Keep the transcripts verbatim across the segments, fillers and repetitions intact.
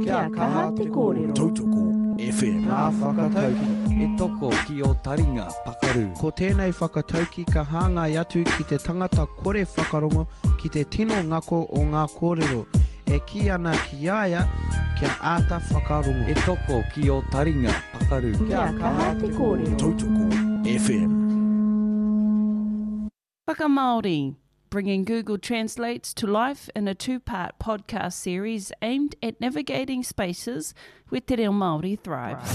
Kia kaha te kōrero. Tautoko F M. Nā whakatauki. E toko ki o taringa pakaru. Ko tēnei whakatauki ka hāngai atu ki te tangata kore whakarongo ki te tino ngako o ngā kōrero. E ki ana ki aia kia āta whakarongo. E toko ki o taringa pakaru. Kia kaha te kōrero. Tautoko F M. Whakamaori, bringing Google Translates to life in a two-part podcast series aimed at navigating spaces where te reo Māori thrives.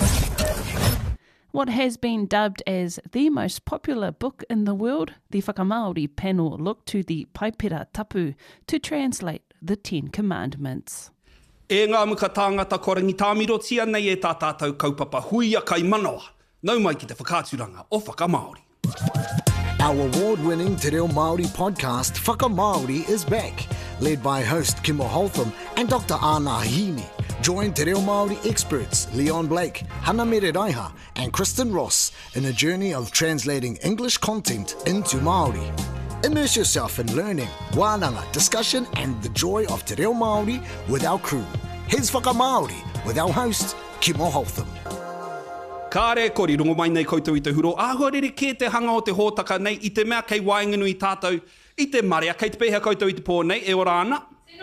What has been dubbed as the most popular book in the world, the Whakamaori panel looked to the Paipera Tapu to translate the Ten Commandments. E ngā muka tāngata korangi tāmiro tia nei e tā tātou kaupapa huia kai manawa. Nau mai ki te whakāturanga o Whakamaori. Our award-winning Te Reo Māori podcast, Whakamaori, is back. Led by host Kimo Holtham and Doctor Ana Hahine. Join Te Reo Māori experts Leon Blake, Hana Mereraiha and Kristen Ross in a journey of translating English content into Māori. Immerse yourself in learning, wānanga, discussion and the joy of Te Reo Māori with our crew. Here's Whakamaori with our host, Kimo Holtham. Ka re kori rungo mai nei koutou i te huro. Ahorere ke te hanga o te hōtaka nei i te mea kei wainganu i tātou i te marea. Kei te pēhea koutou i te pō nei, e ora ana?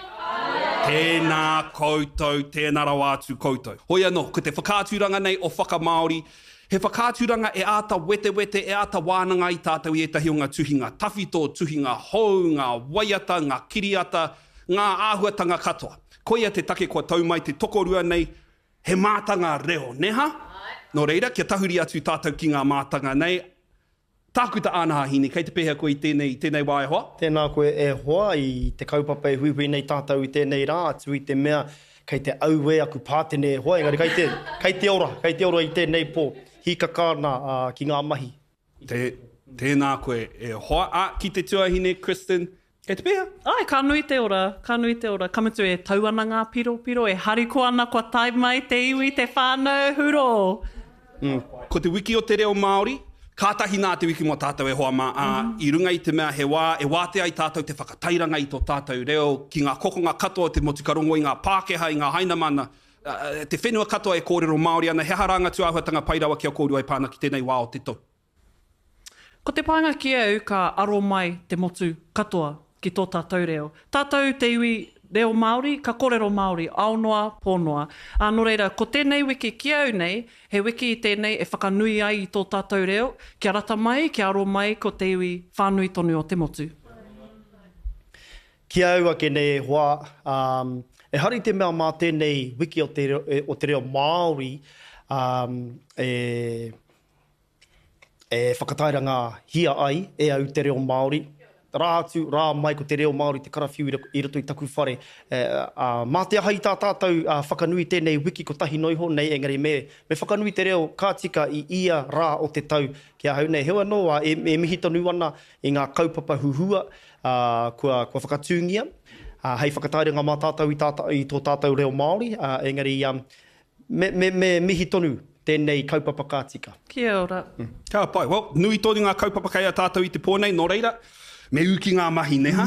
Tēnā koutou, tēnā rawa atu koutou. Hoi anō, ko te whakāturanga nei o Whakamaori. He whakāturanga e āta wete wete, e āta wānanga i tātou i etahi o ngā tuhinga tawhito, tuhinga hou, ngā waiata, ngā kiriata, ngā āhuatanga katoa. Koia te take kua tau mai te tokorua nei, he mātanga reo, neha? Nō reira, kia tahuri atu tātou ki ngā mātanga nei. Tākuta Ana Hahine, kei te pēhea koe i tēnei, tēnei wā e hoa? Tēnā koe e hoa i te kaupapa e huihui nei tātou i tēnei rā, atu i te mea, kei te auwe aku pātene e hoa, engari kei te, kei te ora, kei te ora i tēnei pō, hika kāna uh, ki ngā mahi. Te, tēnā koe e hoa. A, ki te tuahine, Kristen, kei te pēhea? Ai, ka nui te ora, ka nui te ora. Kamutu e tau ana ngā piro piro, e hariko ana kua tai mai te iwi, te whānau, huro. Mm. Ko te wiki o te reo Māori, kātahi nā te wiki mo tātou e hoa mā, mm. uh, i runga i te mea he wā, e wātea i tātou te whakatairanga i tō tātou reo, ki ngā kokonga katoa, te motukarongo i ngā Pākehā, i ngā hainamana, uh, te whenua katoa e kōrero Māori ana, he haranga tu āhuatanga pairawa kia kōrua i pāna ki tēnei wā o te tau. Ko te pānga ki au ka aro mai te motu katoa ki tō tātou reo. Tātou te iwi reo Māori, ka kōrero Māori, aonoa, pōnoa. A no reira, ko tēnei wiki ki au nei, he wiki i tēnei e whakanui ai i tō tātou reo, kia rata mai, kia aro mai ko te iwi whānui tonu o te motu. Ki au ake nei e hoa, um, e hari te mea mā tēnei wiki o te, o te reo Māori, um, e, e whakatairanga hia ai, e au te reo Māori, rā atu, rā mai ko te reo Māori, te karawhiu i roto i taku whare. E, uh, mā te aha i tā tātou uh, whakanui tēnei wiki ko tahi noiho nei, engari me, me whakanui te reo kātika i ia rā o te tau kia hau nei. Hewa noa, e, e mihi tonu ana i ngā kaupapa huhua, uh, kua, kua whakatūngia, uh, hei whakatairanga mā tātou i, tātou, i tō tātou reo Māori, uh, engari um, me, me, me mihi tonu tēnei kaupapa kātika. Kia ora. Mm. Kia pai, well, nui tōni ngā kaupapa kai a tātou i te pōnei, nō reira, me uki ngā mahi, neha?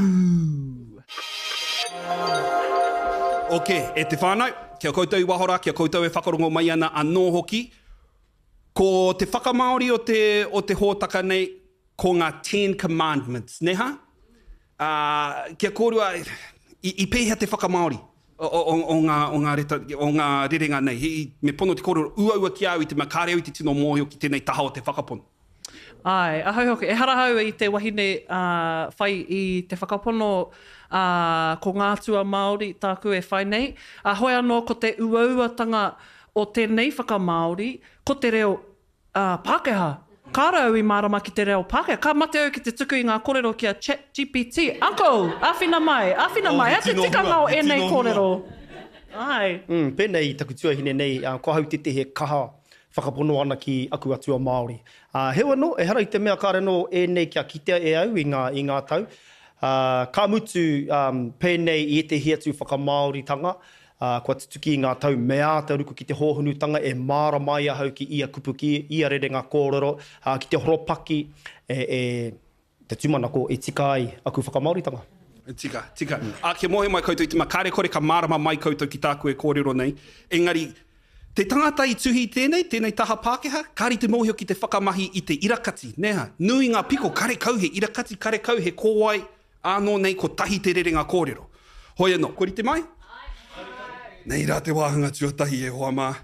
Ok, e te whānau, kia koutou i wahora, kia koutou e whakarongo mai ana anō hoki. Ko te whakamaori o te, o te hōtaka nei, ko ngā Ten Commandments, neha? Uh, kia kōrua, i, i pēhea te whakamaori o, o, o, ngā, o, ngā reta, o ngā rerenga nei. I, me pono te kōrua, uaua ki au i te mea kāreo i te tino mōhio ki tēnei taha o te whakapono. Ai, ahau hoki, e harahau i te wahine uh, whai i te whakapono uh, ko ngā tua Māori tāku e whai nei. A uh, hoi anō ko te uauatanga o tēnei whakamaori, ko te reo uh, Pākehā. Kārau i mārama ki te reo Pākehā. Ka mate au ki te tuku i ngā kōrero ki a Chat G P T. Uncle, awhina mai, awhina mai, a te tikanga o enei kōrero. Ai. Mm, pēnei taku tuahine nei, uh, ko hau te te he kaha whakapono ana ki aku atua Māori. Uh, hewa no, e hara i te mea kāre no e nei kia kitea e au i ngā, i ngā tau. Uh, ka mutu um, pēnei i te hiatu whakamāoritanga, uh, kua tutuki i ngā tau mea te ruku ki te hōhunutanga e māra mai ahau ki ia kupuki, ia rere ngā kōrero, uh, ki te horopaki, e, e te tūmanako e tika ai aku whakamāoritanga. Tika, tika. A ke mohe mai koutou i te ma kare kore ka marama mai koutou ki tāku e kōrero nei. Engari, te tangata i tuhi tēnei, tēnei taha Pākehā, kāri te mōhio ki te whakamahi i te irakati, neha. Nui ngā piko, kare kau he irakati, kare kau he kōwai, anō nei ko tahi te rerenga kōrero. Hoi anō, kori te mai? Nei rā te wāhanga tuatahi e hoa mā.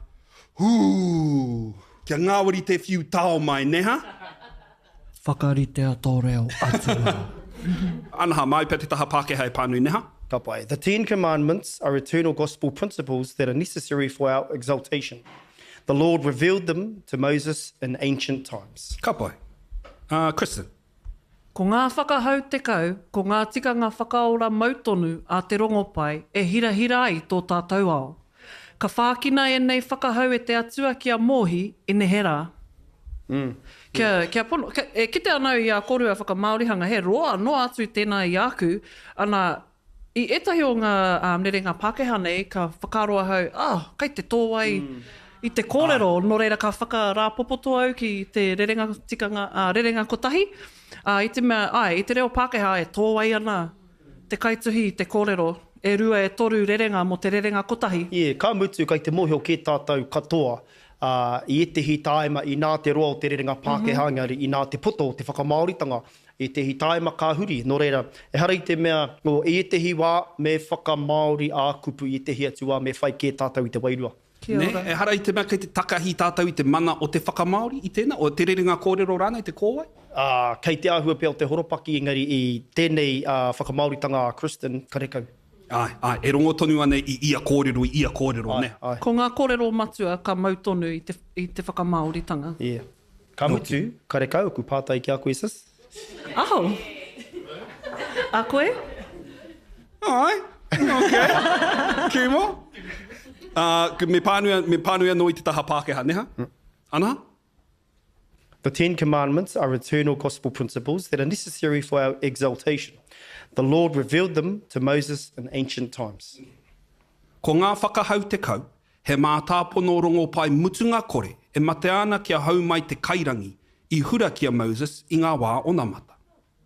Hū, kia ngāwari te whiu tao mai, neha? Whakaritea tō reo atua. Anaha, mai pia te taha Pākehā e pānui, neha? Ka pai. The Ten Commandments are eternal gospel principles that are necessary for our exaltation. The Lord revealed them to Moses in ancient times. Ka pai. Uh, Kristen. Ko ngā whakahau te kau, ko ngā tikanga whakaora mautonu a te rongopai e hira hira ai tō tātou ao. Ka whākina e nei whakahau e te atua kia mōhi e nehera. Mm. Kia, kia pono, kia, e kite anau i a korua whakamaorihanga, he roa no atu i tēnā i aku, ana i etahi o ngā um, rerenga Pākehā nei, ka whakaroa hau, ah, kai te tōwai, mm. i te kōrero, ah. no reira ka whakarāpopoto au ki te rerenga, tikanga, uh, rerenga kotahi. Uh, I te mea, ai, i te reo Pākehā e tōwai ana, te kaituhi, te kōrero, e rua e toru rerenga mo te rerenga kotahi. Ie, yeah, ka mutu kai te mōhio ke tātou katoa, uh, i etehi tāima i nā te roa o te rerenga Pākehā, mm-hmm. ngari i nā te poto, te whakamāoritanga, i te hitaima ka huri, no reira, e hara i te mea, o i etehi wā me whakamaori a kupu i etehi atu wā me whai ke tātou i te wairua. Ne, e hara i te mea kei te takahi tātou i te mana o te whakamaori i tēnā, o te rerenga kōrero rāna i te kōwai? Uh, kei te āhua pia o te horopaki, engari i tēnei uh, whakamaoritanga a Kristen Karekau. Ai, ai, e rongo tonu ane i ia kōrero, i ia kōrero, ai, ne? Ai. Ko ngā kōrero matua ka mautonu i te, i te whakamaoritanga. Ie. Yeah. Ka mutu, Karekau, ku pātai ki a koe sis. Aho. A koe? Ai, ok. Kimo. Uh, me pānuia, me pānuia no i te taha Pākehā, neha? Mm. Ana? The Ten Commandments are eternal gospel principles that are necessary for our exaltation. The Lord revealed them to Moses in ancient times. Ko ngā whakahau te kau, he mā tāpono rongo pai mutunga kore, e mate ana kia hau mai te kairangi, i hura kia Moses i ngā wā o nā mata.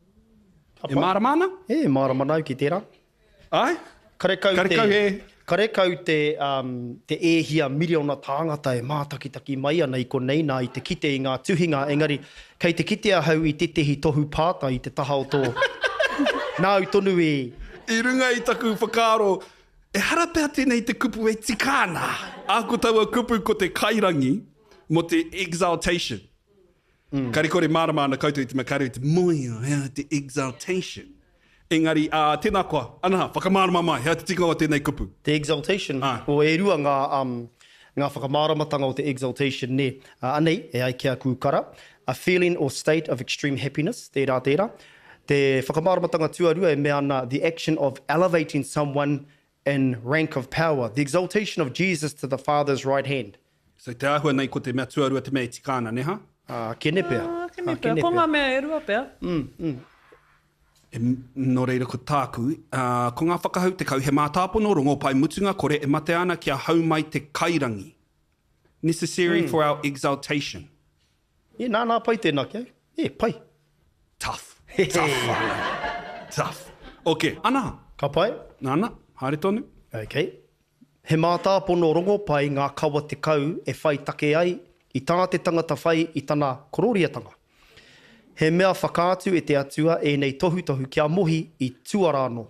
E māramana? E, māramana ki tērā. Ai? Karekau, Karekau te, he. Karekau te, um, te ēhia miriona tāngata e mātakitaki mai ana i ko neina i te kite i ngā tuhinga, engari kei te kitea hau i te tehi tohu pāta i te taha o tō. Nāu tonu e. I runga i taku whakaro, e harapea tēnei te kupu e tikāna. Ako taua kupu ko te kairangi mo te exaltation. Mm. Kari kore māramana koutou i te makaru i te moia, hea te exaltation. Engari, uh, tēnā koa, anaha, whakamārama mai, hea te tika o tēnei kupu. Te exaltation, ah. o e rua ngā, um, ngā whakamāramatanga o te exaltation ne. Uh, anei, e ai kia kūkara, a feeling or state of extreme happiness, tērā tērā. Te whakamāramatanga tuarua e mea ana, the action of elevating someone in rank of power, the exaltation of Jesus to the Father's right hand. So te ahua nei ko te mea tuarua te mea i tikāna, neha? Uh, kene pēr. Ah, kene pēr. Ko ngā mea e rua pēr. Mm, mm. E, no reira ko tāku, uh, ko ngā whakahau te kau, he mā tāpono rongo pai mutunga kore, e mate ana kia hau mai te kairangi. Necessary mm. for our exaltation. E, nā nā pai tēnā kia. E, pai. Tough. Tough. Tough. Ok, ana. Ka pai. Nāna, haere tonu. Ok. He mā tāpono rongo pai ngā kawa te kau e whai take ai i tāna te tangata whai i tāna kororiatanga. He mea whakaatu e te atua e nei tohu tohu kia mohi i tuarano.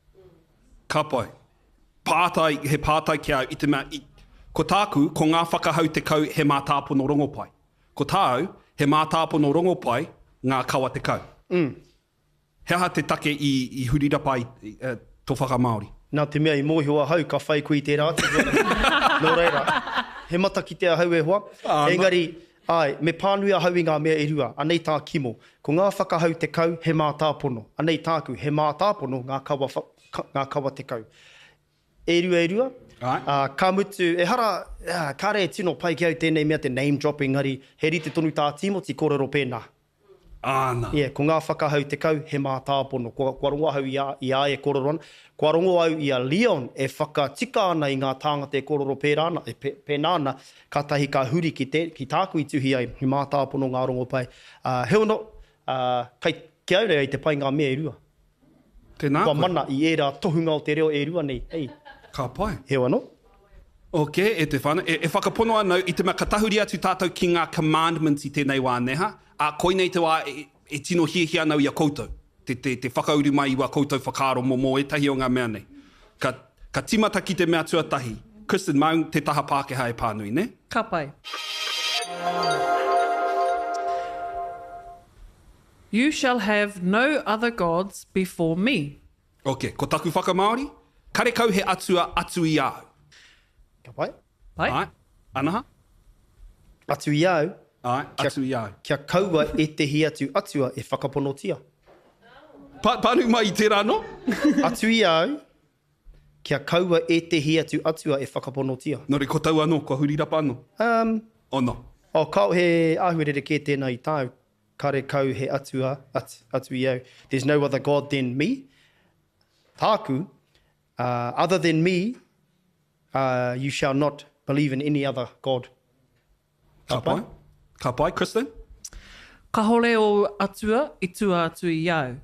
Ka pai. Pātai, he pātai kia i te mea, i, ko tāku, ko ngā whakahau te kau he mā tāpono rongo pai. Ko tāu, he mā tāpono rongo pai ngā kawa te kau. Mm. He aha te take i, i hurira pai uh, tō whakamaori. Nā te mea i mōhioa hau ka whai kui tērā. Nō reira. He mata ki te ahau e hoa. Ah, Engari, ai, me pānui a hau i ngā mea e rua. Anei tā kimo. Ko ngā whakahau te kau, he mā tāpono. Anei tāku, he mā tāpono ngā kawa, ka, ngā kawa te kau. E rua e rua. Uh, ka mutu, e hara, uh, kare e tino pai ki au tēnei mea te name dropping, ngari, he rite tonu tā Timoti kōrero pēnā. Āna. Yeah, ko ngā whakahau te kau, he mā tāpono. Ko, ko rongo au i a, i a e kōrero ana. Ko rongo au i a Leon e whakatika ana i ngā tāngata e kōrero pērāna, e pēnāna, ka tahi ka huri ki, te, ki tāku i tuhi ai, he mā tāpono ngā rongo pai. Uh, he ono, uh, kai ki au nei te pai ngā mea i rua. Tēnā Kua koe. mana i ērā tohunga o te reo e rua nei. Ei, Ka pai. hewa no? Ok, e te whana. E, e whakapono anau, i te mea katahuri atu tātou ki ngā commandments i tēnei wā neha, a koinei te wā e, e tino hiehia anau i a koutou. Te, te, te whakauru mai i wā koutou whakaaro mō mō e tahi o ngā mea nei. Ka, ka timata ki te mea tuatahi. Kristen, mau te taha Pākehā e pānui, ne? Ka pai. You shall have no other gods before me. Ok, ko taku whakamaori, kare kau he atua atu i au. Ka pai. Pai? Ai, anaha? Atu i au, Ai, atu i au. kia kaua e te hi atu atua e whakaponotia. Pa, pānui mai i tērā no? Atu i au, kia kaua e te hi atu atua e whakaponotia. Nori ko tau anō, ko huri rapa anō. Um, O no. o kau he ahuerere ke tēnā i tāu, kare kau he atua atu, atu i au. There's no other God than me. Tāku, uh, other than me, uh, you shall not believe in any other God. Ka pai? Ka pai, Kristen? Ka hore o atua i tua atu i au.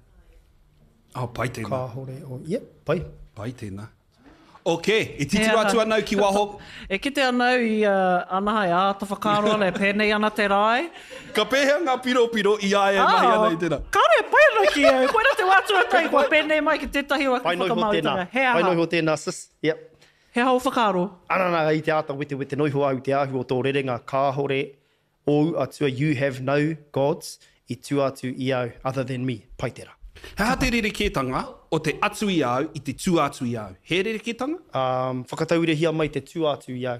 Oh, pai tēnā. Ka hore o... Yep, pai. Pai tēnā. Ok, e titiro He atu ana. anau ki waho. E kite anau i uh, anahai āta whakaroa le pēnei ana te rai. Ka pēhea ngā piro piro i ae e mahi ana i tēnā. Kare, pai ana ki au. Koe na te wātua tai, koe pēnei mai ki tētahi o Pai noi ho tēnā. whakamauitanga. He Pai noi aha. ho tēnā, sis. Yep. He hau whakaro. Anana i te ata wete wete noi ho au te ahu o tō rerenga ka hore o atua you have no gods i tu atu i au other than me. Pai tērā. Hea te rerekētanga o te atu i au i te tu atu i au. He rerekētanga? Um, whakataure hia mai te tu atu i au.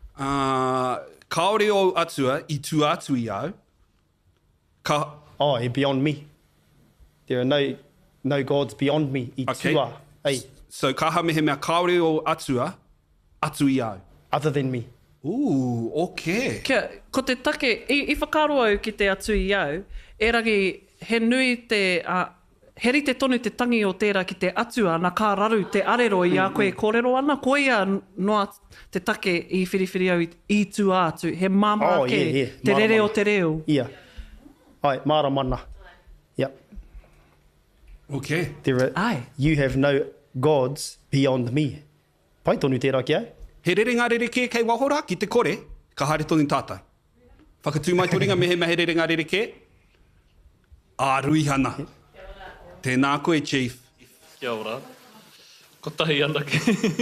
Uh, kaore o atua i tu atu i au. Ka... Oh, e beyond me. There are no, no gods beyond me i Okay. tua. Ei, So ka hamehe mea kaore o atua, atu i au. other than me. Ooh, ok. Kia, ko te take, i, i whakaro au ki te atu i au, e rangi he nui te, uh, heri te tonu te tangi o tērā ki te atua, na kā raru te arero i a koe kōrero ana, koe ia noa te take i whiriwhiri au i, i tu atu, he māma Oh, ke, yeah, yeah. te Māra rere o mana. te reo. Ia. Ai, mara mana. Yep. Ok. There are, Ai. you have no gods beyond me. Pai tonu tērā ki au. He rerenga rereke kei wahora ki te kore, ka haere tonu tātai. Whakatū mai turinga mehe mehe rerenga rereke. A ruihana. Tēnā koe, Chief. Kia ora. Ko tahi anake.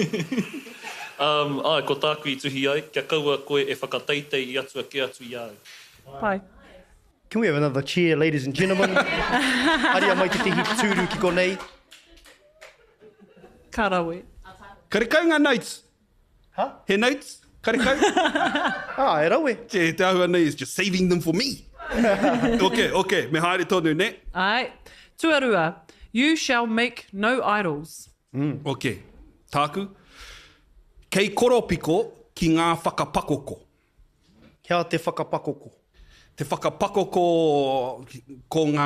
um, ai, ko tāku i tuhi ai. Kia kaua koe e whakataitei i atua ke atu i au. Pai. Can we have another cheer, ladies and gentlemen? Aria mai te tihi tūru ki konei. Ka rawe. Kare kau ngā notes. Ha? He notes? Kare kau? Ah, e rawe. Te, te ahua nei is just saving them for me. ok, ok. Me haere tonu, ne? Ai. Tuarua, you shall make no idols. Ok. Tāku. Kei koropiko ki ngā whakapakoko. Kia te whakapakoko. Te whakapakoko ko ngā...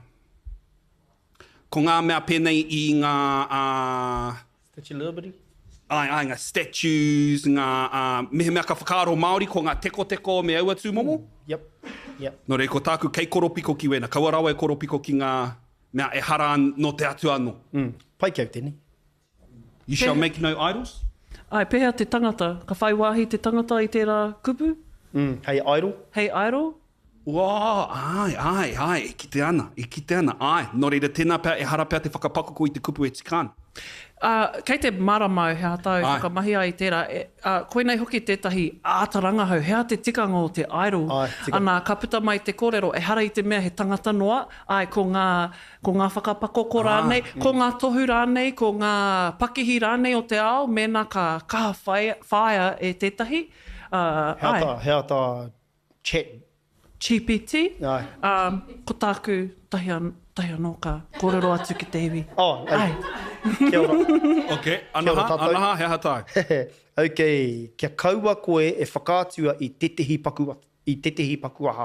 Ko ngā mea pēnei i ngā... Uh, Statue of Liberty? ai, ai, ngā statues, ngā... Uh, mehe mea ka whakaaro Māori ko ngā teko teko me aua tū momo. Yep. Yep. No rei, ko tāku kei koropiko ki wena. Kaua rawa e koropiko ki ngā mea e hara no te atu anō. Mm. Pai kia tēnei. You shall make no idols? Ai, pēhea te tangata. Ka whai wāhi te tangata i tērā kupu. Mm. Hei idol. Hei idol. Wā, ai, ai, ai, e kite ana, e kite ana, ai. Nō reira, tēnā pēr, e hara pēr te whakapakoko i te kupu e tikāna. Uh, kei te maramau hea tau Ai. whakamahi ai tērā. E, uh, koe nei hoki tētahi ātaranga hau, hea te tikanga o te idol. Ai, tika. Ana ka puta mai te kōrero, e hara i te mea he tangata noa. Ai, ko ngā, ko ngā whakapakoko rānei, mm. ko ngā tohu rānei, ko ngā pakihi rānei o te ao, mena ka kaha whaia, whaia e tētahi. Uh, Hea ai. tā, hea tā chat. G P T. Ai. Um, ko tāku tahi, an, tahi anō ka kōrero atu ki te iwi. Oh, ai. Ai. Kia ora. Ok, Kia ora, anaha, tātou. anaha, he hatai. ok, kia kaua koe e whakātua i tetehi paku, i tetehi pakuaha.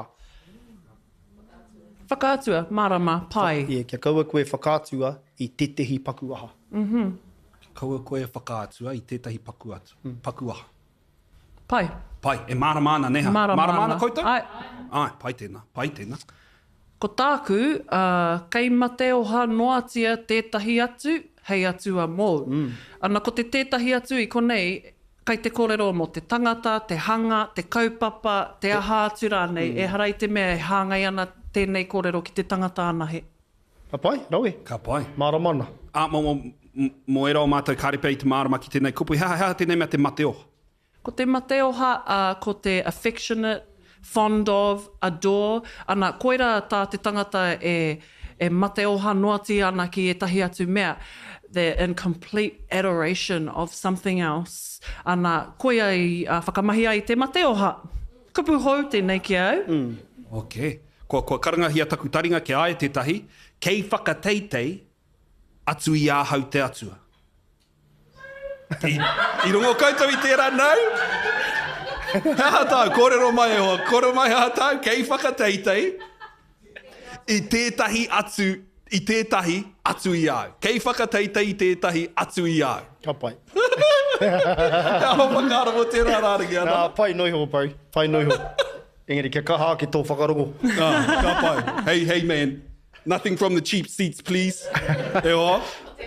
Whakaatua, marama, pai. Yeah, kia kaua koe e whakātua i tetehi pakuaha. Kaua koe e whakaatua i tētahi paku atu. Mm. Pakuaha. Pai. Pai, e maramana neha. Maramana. Maramana koutou? Ai. Ai, pai tēnā, pai tēnā. Ko tāku, uh, kei mate o ha noatia tētahi atu, hei atua mō. Mm. Ana ko te tētahi atu i konei, kai te kōrero mo te tangata, te hanga, te kaupapa, te aha atu rānei, mm. e harai te mea e hāngai ana tēnei kōrero ki te tangata anahe. Ka pai, rawe. Ka pai. Māra mana. A, mo, mo, mo era o mātou kārepe i te mārama ki tēnei kupu. Hea, hea, tēnei mea te mateoha. Ko te mateoha, uh, ko te affectionate, fond of, adore, ana koira tā te tangata e, e mateoha noati ana ki e tahi atu mea. They're in complete adoration of something else. Ana koia i uh, whakamahi ai te mateoha. Kupu hou tēnei ki au. Mm. Ok. Ko, ko karangahia taku taringa ke ae tētahi, kei whakateitei atu i āhau te atua. I, i rongo koutou i tērā nau. Hea tau, kōrero mai e hoa, kōrero mai hea tau, kei whakateitei i tētahi atu, i tētahi atu i au. Kei whakateitei i tētahi atu i au. Ka pai. Hea ho whakara mo tērā rārangi ana. Nā, pai noiho, pai. Pai noiho. Engari, kia kaha ki tō whakarongo. Ah, ka pai. Hey, hey man, nothing from the cheap seats, please. E hoa?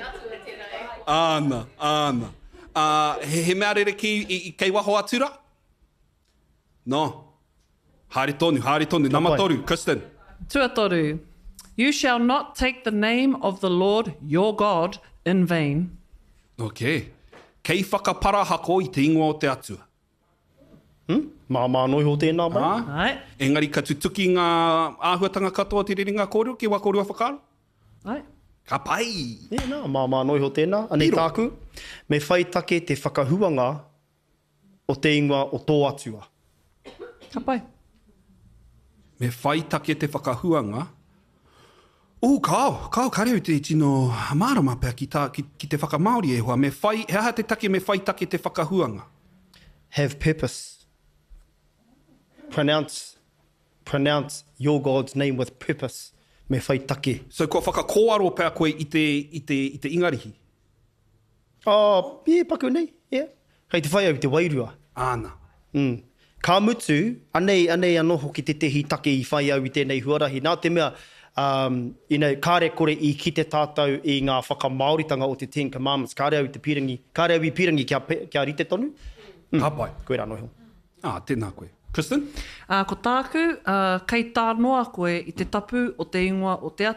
Ana, ana. Uh, he, he mea rere ki i, i kei waho atura? No. Haere tonu, haere tonu. Nama toru, Kristen. Tua toru. You shall not take the name of the Lord your God in vain. Ok. Kei whakapara hako i te ingoa o te atua. Hmm? Mā mā noiho tēnā mai. Ah? Ai. Engari ka tutuki ngā āhuatanga katoa te rerenga kōrero ki wakorua whakaro? Ai. Ka pai. E, nā, mā mā noiho tēnā. Anei Piro. tāku, me whai take te whakahuanga o te ingoa o tō atua. Ka pai. Me whai take te whakahuanga. O, kao, kao kareu te tino mārama pēr ki, tā, ki, ki te whakamaori e hoa. Me whai, hea te take me whai take te whakahuanga. Have purpose. Pronounce, pronounce your God's name with purpose. Me whai take. So kua whakakoaro pēr koe i te, i te, i te ingarihi. Oh, yeah, paku nei, yeah. Hei te whai au te wairua. Āna. Mm. Ka mutu, anei, anei anoho ki te tehi take i whai au i tēnei huarahi. Nā te mea, um, you know, kāre kore i ki te tātou i ngā whakamaoritanga o te Ten Commandments. Kāre au i te pirangi, kāre au i pirangi kia, kia rite tonu. Mm. Ka pai. Koe rā noiho. Ah, tēnā koe. Kristen? Uh, ko tāku, uh, kei tā noa koe i te tapu o te ingoa o te